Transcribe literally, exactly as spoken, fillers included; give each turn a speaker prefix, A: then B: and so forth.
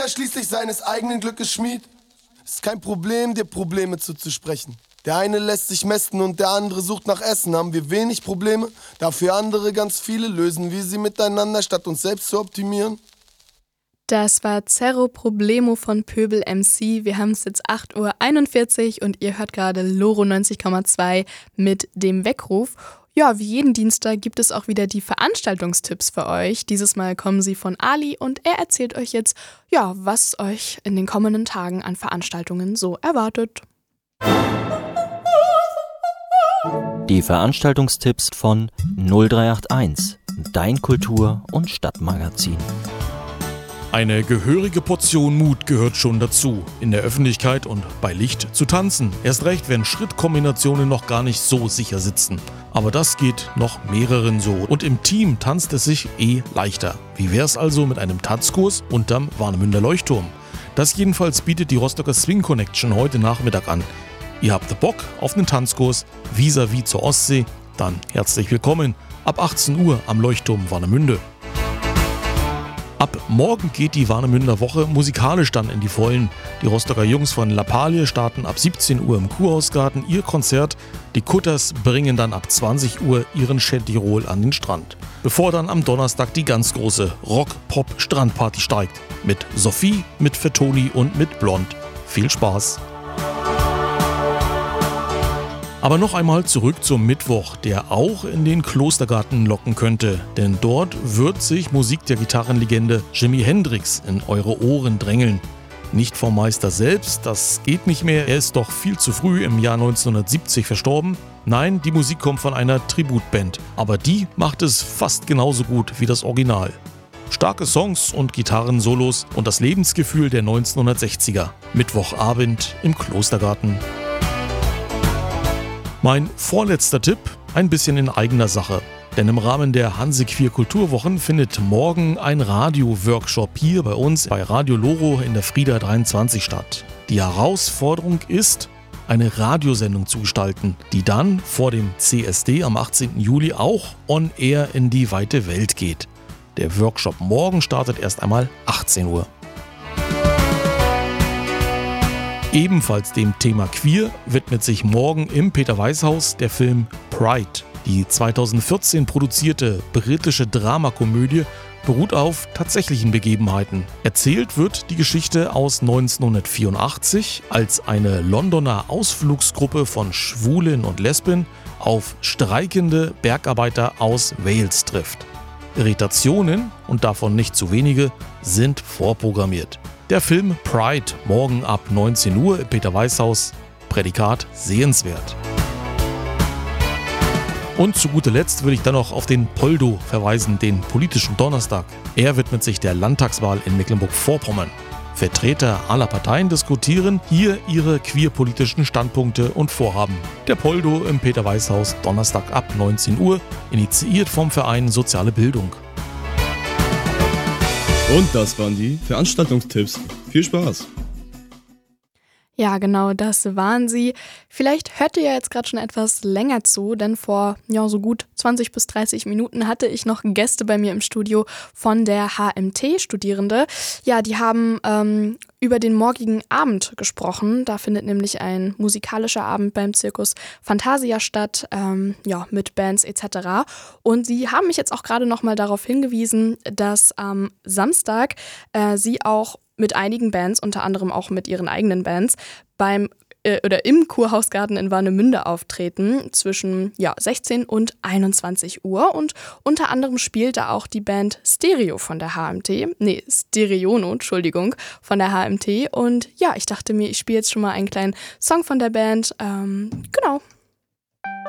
A: Er schließlich seines eigenen Glückes Schmied. Es ist kein Problem, dir Probleme zuzusprechen. Der eine lässt sich mästen und der andere sucht nach Essen. Haben wir wenig Probleme, dafür andere ganz viele. Lösen wir sie miteinander, statt uns selbst zu optimieren?
B: Das war Zero Problemo von Pöbel M C. Wir haben es jetzt acht Uhr einundvierzig und ihr hört gerade Loro neunzig Komma zwei mit dem Weckruf. Ja, wie jeden Dienstag gibt es auch wieder die Veranstaltungstipps für euch. Dieses Mal kommen sie von Ali und er erzählt euch jetzt, ja, was euch in den kommenden Tagen an Veranstaltungen so erwartet.
C: Die Veranstaltungstipps von null drei acht eins, dein Kultur- und Stadtmagazin.
D: Eine gehörige Portion Mut gehört schon dazu, in der Öffentlichkeit und bei Licht zu tanzen. Erst recht, wenn Schrittkombinationen noch gar nicht so sicher sitzen. Aber das geht noch mehreren so. Und im Team tanzt es sich eh leichter. Wie wär's also mit einem Tanzkurs unterm Warnemünder Leuchtturm? Das jedenfalls bietet die Rostocker Swing Connection heute Nachmittag an. Ihr habt Bock auf einen Tanzkurs vis-à-vis zur Ostsee? Dann herzlich willkommen ab achtzehn Uhr am Leuchtturm Warnemünde. Ab morgen geht die Warnemünder Woche musikalisch dann in die Vollen. Die Rostocker Jungs von Lappalie starten ab siebzehn Uhr im Kurhausgarten ihr Konzert. Die Kutters bringen dann ab zwanzig Uhr ihren Chentirol an den Strand. Bevor dann am Donnerstag die ganz große Rock-Pop-Strandparty steigt. Mit Sophie, mit Fettoli und mit Blond. Viel Spaß! Aber noch einmal zurück zum Mittwoch, der auch in den Klostergarten locken könnte. Denn dort wird sich Musik der Gitarrenlegende Jimi Hendrix in eure Ohren drängeln. Nicht vom Meister selbst, das geht nicht mehr, er ist doch viel zu früh im Jahr neunzehnhundertsiebzig verstorben. Nein, die Musik kommt von einer Tributband, aber die macht es fast genauso gut wie das Original. Starke Songs und Gitarrensolos und das Lebensgefühl der neunzehnhundertsechziger. Mittwochabend im Klostergarten. Mein vorletzter Tipp, ein bisschen in eigener Sache. Denn im Rahmen der Hanse Queer Kulturwochen findet morgen ein Radio-Workshop hier bei uns bei Radio Loro in der Frieda dreiundzwanzig statt. Die Herausforderung ist, eine Radiosendung zu gestalten, die dann vor dem C S D am achtzehnten Juli auch on air in die weite Welt geht. Der Workshop morgen startet erst einmal achtzehn Uhr. Ebenfalls dem Thema Queer widmet sich morgen im Peter-Weiß-Haus der Film Pride. Die zweitausendvierzehn produzierte britische Dramakomödie beruht auf tatsächlichen Begebenheiten. Erzählt wird die Geschichte aus neunzehnhundertvierundachtzig, als eine Londoner Ausflugsgruppe von Schwulen und Lesben auf streikende Bergarbeiter aus Wales trifft. Irritationen, und davon nicht zu wenige, sind vorprogrammiert. Der Film Pride, morgen ab neunzehn Uhr im Peter-Weiß-Haus, Prädikat sehenswert. Und zu guter Letzt würde ich dann noch auf den Poldo verweisen, den politischen Donnerstag. Er widmet sich der Landtagswahl in Mecklenburg-Vorpommern. Vertreter aller Parteien diskutieren hier ihre queerpolitischen Standpunkte und Vorhaben. Der Poldo im Peter-Weiß-Haus, Donnerstag ab neunzehn Uhr, initiiert vom Verein Soziale Bildung.
E: Und das waren die Veranstaltungstipps. Viel Spaß!
B: Ja, genau, das waren sie. Vielleicht hört ihr ja jetzt gerade schon etwas länger zu, denn vor ja, so gut zwanzig bis dreißig Minuten hatte ich noch Gäste bei mir im Studio von der H M T-Studierende. Ja, die haben ähm, über den morgigen Abend gesprochen. Da findet nämlich ein musikalischer Abend beim Zirkus Fantasia statt, ähm, ja, mit Bands et cetera. Und sie haben mich jetzt auch gerade noch mal darauf hingewiesen, dass am Samstag äh, sie auch mit einigen Bands, unter anderem auch mit ihren eigenen Bands, beim äh, oder im Kurhausgarten in Warnemünde auftreten zwischen ja, sechzehn und einundzwanzig Uhr. Und unter anderem spielt da auch die Band Stereo von der H M T. Nee, Stereono, Entschuldigung, von der H M T. Und ja, ich dachte mir, ich spiele jetzt schon mal einen kleinen Song von der Band. Ähm, genau.